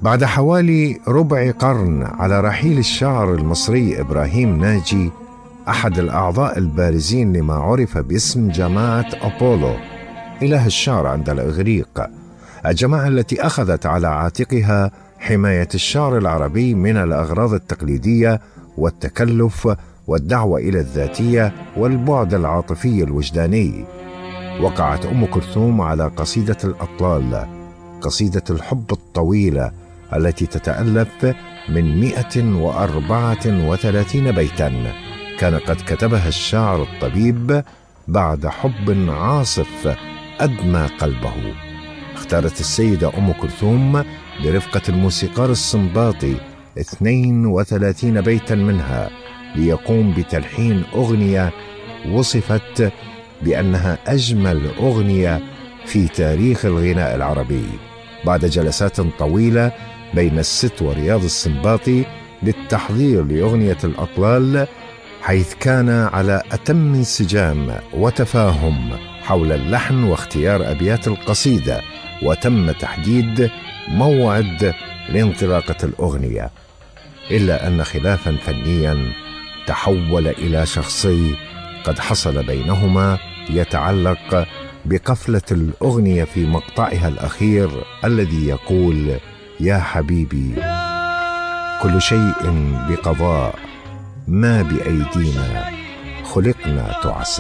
بعد حوالي ربع قرن على رحيل الشاعر المصري إبراهيم ناجي، أحد الأعضاء البارزين لما عرف باسم جماعة أبولو، إله الشعر عند الإغريق، الجماعة التي أخذت على عاتقها حماية الشعر العربي من الأغراض التقليدية والتكلف والدعوة إلى الذاتية والبعد العاطفي الوجداني. وقعت أم كلثوم على قصيدة الأطلال، قصيدة الحب الطويلة التي تتألف من 134 بيتا كان قد كتبها الشاعر الطبيب بعد حب عاصف أدمى قلبه. اختارت السيدة أم كلثوم برفقة الموسيقار السنباطي 32 بيتا منها ليقوم بتلحين أغنية وصفت بأنها أجمل أغنية في تاريخ الغناء العربي، بعد جلسات طويلة بين الست ورياض السنباطي للتحضير لأغنية الأطلال، حيث كان على أتم انسجام وتفاهم حول اللحن واختيار أبيات القصيدة، وتم تحديد موعد لانطلاقة الأغنية، إلا أن خلافا فنيا تحول إلى شخصي قد حصل بينهما يتعلق بقفلة الأغنية في مقطعها الأخير الذي يقول: يا حبيبي كل شيء بقضاء، ما بأيدينا خلقنا تعسى.